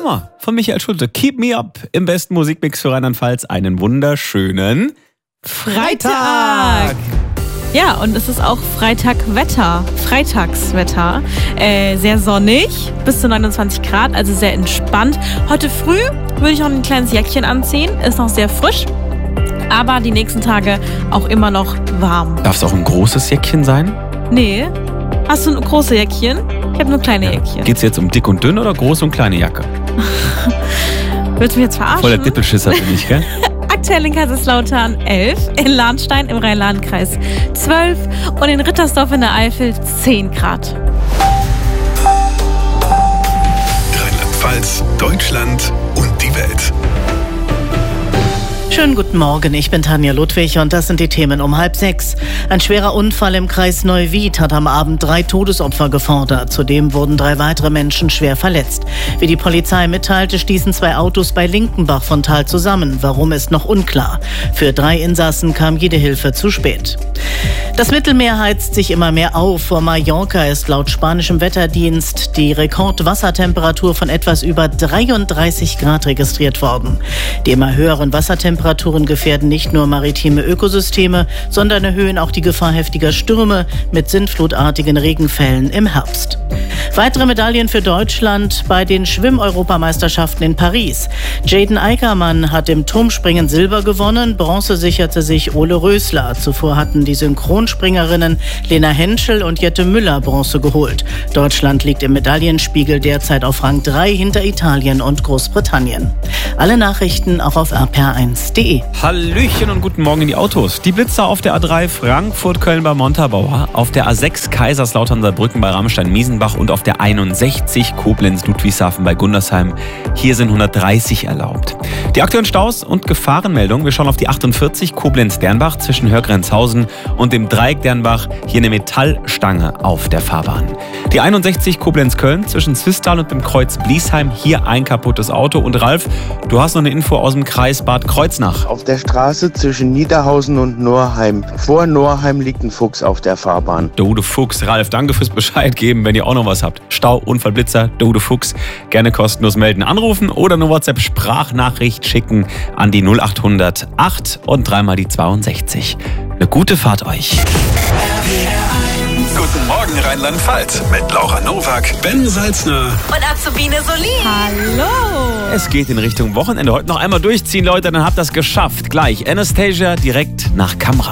Sommer von Michael Schulte. Keep Me Up im besten Musikmix für Rheinland-Pfalz. Einen wunderschönen Freitag! Ja, und es ist auch Freitagswetter. Sehr sonnig, bis zu 29 Grad, also sehr entspannt. Heute früh würde ich noch ein kleines Jäckchen anziehen, ist noch sehr frisch, aber die nächsten Tage auch immer noch warm. Darf es auch ein großes Jäckchen sein? Nee. Hast du ein großes Jäckchen? Ich habe nur kleine Jäckchen. Geht es jetzt um dick und dünn oder große und kleine Jacke? Willst du mich jetzt verarschen? Voll der Dippelschisser bin ich, gell? Aktuell in Kaiserslautern 11, in Lahnstein im Rhein-Lahn-Kreis 12 und in Rittersdorf in der Eifel 10 Grad. Rheinland-Pfalz, Deutschland und die Welt. Schönen guten Morgen, ich bin Tanja Ludwig und das sind die Themen um 5:30. Ein schwerer Unfall im Kreis Neuwied hat am Abend 3 Todesopfer gefordert. Zudem wurden 3 weitere Menschen schwer verletzt. Wie die Polizei mitteilte, stießen 2 Autos bei Linkenbach von Thal zusammen. Warum, ist noch unklar. Für 3 Insassen kam jede Hilfe zu spät. Das Mittelmeer heizt sich immer mehr auf. Vor Mallorca ist laut spanischem Wetterdienst die Rekordwassertemperatur von etwas über 33 Grad registriert worden. Die immer höheren Wassertemperaturen gefährden nicht nur maritime Ökosysteme, sondern erhöhen auch die Gefahr heftiger Stürme mit sintflutartigen Regenfällen im Herbst. Weitere Medaillen für Deutschland bei den Schwimm-Europameisterschaften in Paris. Jaden Eickermann hat im Turmspringen Silber gewonnen, Bronze sicherte sich Ole Rösler. Zuvor hatten die Synchronspringerinnen Lena Henschel und Jette Müller Bronze geholt. Deutschland liegt im Medaillenspiegel derzeit auf Rang 3 hinter Italien und Großbritannien. Alle Nachrichten auch auf rpr1.de. Hallöchen und guten Morgen in die Autos. Die Blitzer auf der A3 Frankfurt-Köln bei Montabaur, auf der A6 Kaiserslautern-Saarbrücken bei Rammstein-Miesenbach und auf der 61 Koblenz-Ludwigshafen bei Gundersheim. Hier sind 130 erlaubt. Die aktuellen Staus und Gefahrenmeldungen. Wir schauen auf die 48 Koblenz-Dernbach zwischen Hörgrenzhausen und dem Dreieck Dernbach. Hier eine Metallstange auf der Fahrbahn. Die 61 Koblenz-Köln zwischen Zwistal und dem Kreuz Bliesheim. Hier ein kaputtes Auto. Und Ralf, du hast noch eine Info aus dem Kreis Bad Kreuznach. Auf der Straße zwischen Niederhausen und Norheim. Vor Norheim liegt ein Fuchs auf der Fahrbahn. Du Fuchs. Ralf, danke fürs Bescheid geben, wenn ihr auch noch was habt. Stau, Unfall, Blitzer, du Fuchs. Gerne kostenlos melden, anrufen oder eine WhatsApp-Sprachnachricht schicken an die 0800 8 und 3 die 62. Eine gute Fahrt euch. Guten Morgen Rheinland-Pfalz mit Laura Nowak, Ben Salzner Und Azubine Solin. Hallo. Es geht in Richtung Wochenende. Heute noch einmal durchziehen, Leute, dann habt ihr das geschafft. Gleich Anastasia direkt nach Kamera.